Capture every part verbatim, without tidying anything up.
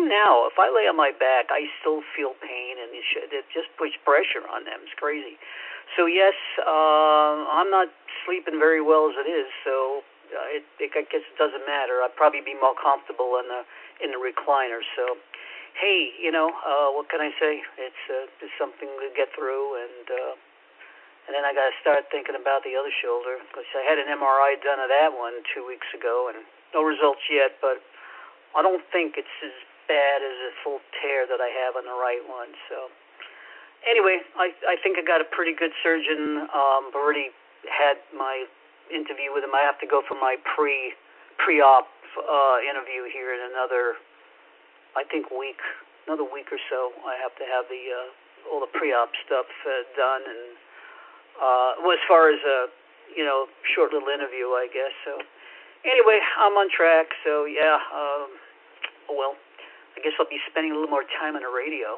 even now, if I lay on my back, I still feel pain, and it, sh- it just puts pressure on them. It's crazy. So yes, uh, I'm not sleeping very well as it is. So uh, it, it, I guess it doesn't matter. I'd probably be more comfortable in the in the recliner. So, hey, you know, uh, what can I say? It's uh, it's something to get through, and uh, and then I got to start thinking about the other shoulder, because I had an M R I done of that one two weeks ago, and no results yet, but I don't think it's as bad as a full tear that I have on the right one. So anyway, I I think I got a pretty good surgeon. Um, already had my interview with him. I have to go for my pre pre-op uh, interview here in another, I think, week, another week or so. I have to have the uh, all the pre-op stuff uh, done, and uh, well, as far as a you know short little interview, I guess. So anyway, I'm on track. So yeah. Um, Oh, well, I guess I'll be spending a little more time on the radio.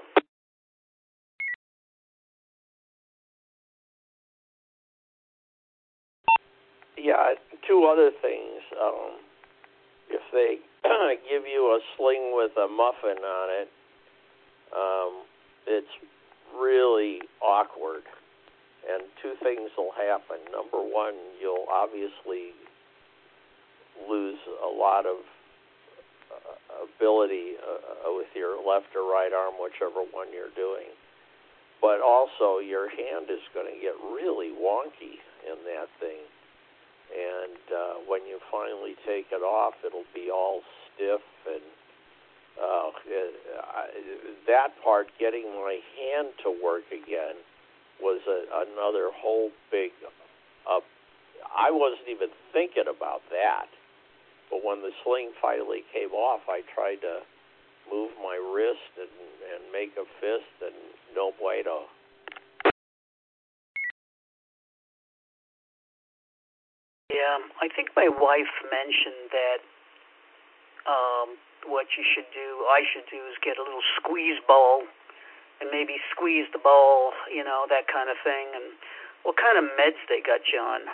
Yeah, two other things. Um, if they give you a sling with a muffin on it, um, it's really awkward. And two things will happen. Number one, you'll obviously lose a lot of Uh, ability uh, with your left or right arm, whichever one you're doing. But also, your hand is going to get really wonky in that thing. And uh, when you finally take it off, it'll be all stiff. And uh, it, I, that part, getting my hand to work again, was a, another whole big... Uh, I wasn't even thinking about that. But when the sling finally came off, I tried to move my wrist and, and make a fist, and no bueno. Yeah, I think my wife mentioned that um, what you should do, I should do, is get a little squeeze ball and maybe squeeze the ball, you know, that kind of thing. And what kind of meds they got you on?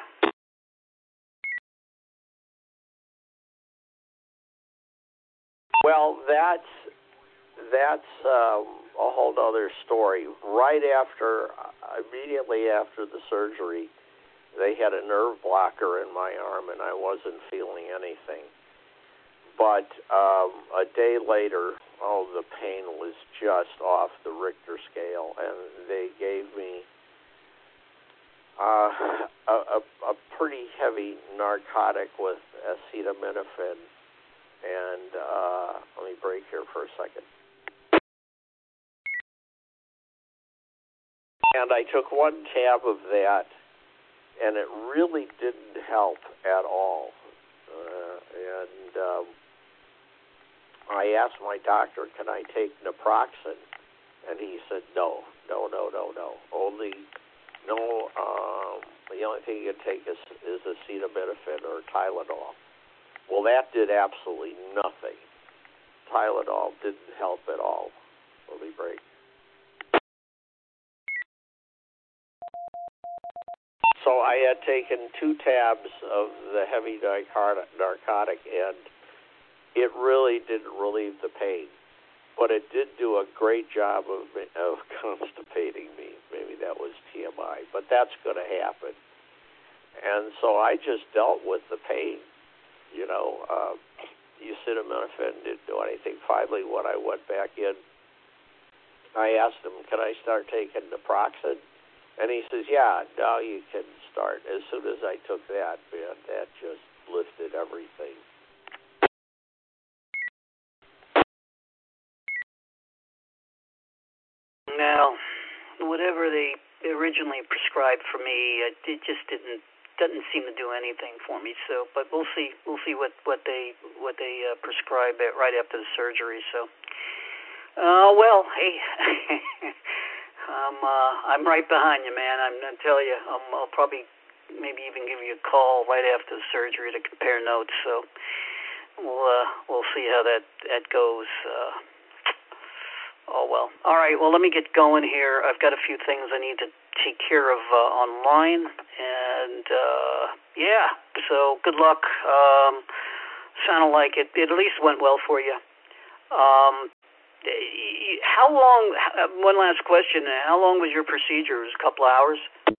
Well, that's that's um, a whole other story. Right after, immediately after the surgery, they had a nerve blocker in my arm, and I wasn't feeling anything. But um, a day later, oh, the pain was just off the Richter scale, and they gave me uh, a, a, a pretty heavy narcotic with acetaminophen. And uh, let me break here for a second. And I took one tab of that, and it really didn't help at all. Uh, and um, I asked my doctor, can I take naproxen? And he said, no, no, no, no, no. Only, no, um, the only thing you can take is, is acetaminophen or Tylenol. Well, that did absolutely nothing. Tylenol didn't help at all. Let me break. So I had taken two tabs of the heavy narcotic, and it really didn't relieve the pain. But it did do a great job of, of constipating me. Maybe that was T M I, but that's going to happen. And so I just dealt with the pain. You know, uh, acetaminophen didn't do anything. Finally, when I went back in, I asked him, can I start taking naproxen? And he says, yeah, now you can start. As soon as I took that, man, that just lifted everything. Now, whatever they originally prescribed for me, it just didn't doesn't seem to do anything for me. So, but we'll see. We'll see what, what they what they uh, prescribe right after the surgery. So, uh, well, hey, I'm uh, I'm right behind you, man. I'm gonna tell you. I'm, I'll probably maybe even give you a call right after the surgery to compare notes. So, we'll uh, we'll see how that that goes. Uh, oh well. All right. Well, let me get going here. I've got a few things I need to take care of uh, online, and uh, yeah, so good luck. Um, sounded like it, it at least went well for you. Um, how long? One last question. How long was your procedure? It was a couple of hours.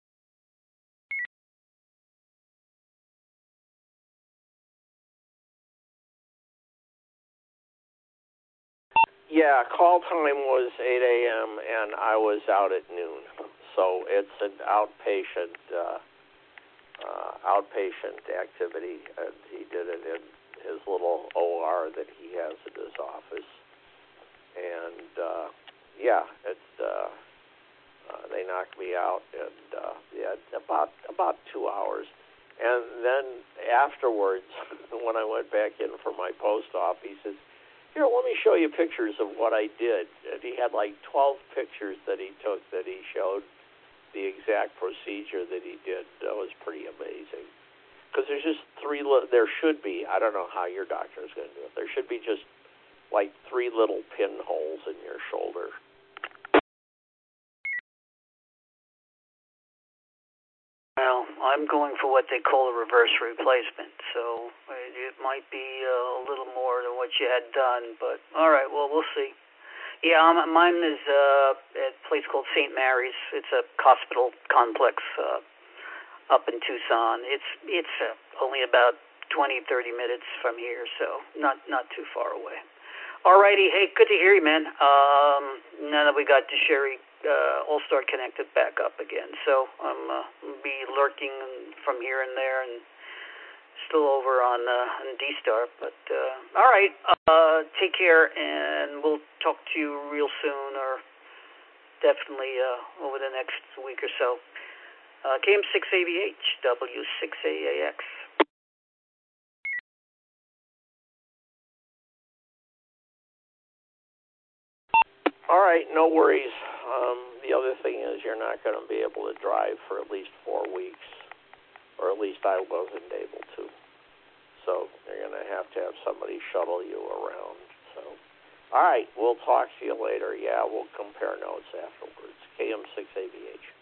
Yeah, call time was eight a.m. and I was out at noon. So it's an outpatient uh, uh, outpatient activity, and he did it in his little O R that he has in his office. And uh, yeah, it's uh, uh, they knocked me out, and uh, yeah, about about two hours. And then afterwards, when I went back in for my post-op, he says, "Here, let me show you pictures of what I did." And he had like twelve pictures that he took that he showed the exact procedure that he did. That was pretty amazing. Because there's just three, li- there should be, I don't know how your doctor is going to do it, there should be just like three little pinholes in your shoulder. Well, I'm going for what they call a reverse replacement, so it might be a little more than what you had done, but all right, well, we'll see. Yeah, um, mine is uh, at a place called Saint Mary's. It's a hospital complex uh, up in Tucson. It's it's uh, only about twenty, thirty minutes from here, so not not too far away. All righty, hey, good to hear you, man. Um, now that we got to Sherry uh, All-Star connected back up again, so I'm uh, be lurking from here and there and still over on, uh, on D-Star, but uh, all right, uh, take care, and we'll talk to you real soon, or definitely uh, over the next week or so. Uh, K M six A V H, W six A A X. All right, no worries. Um, the other thing is you're not going to be able to drive for at least four weeks, or at least I wasn't able to. So you're going to have to have somebody shuttle you around. So, all right, we'll talk to you later. Yeah, we'll compare notes afterwards. K M six A V H.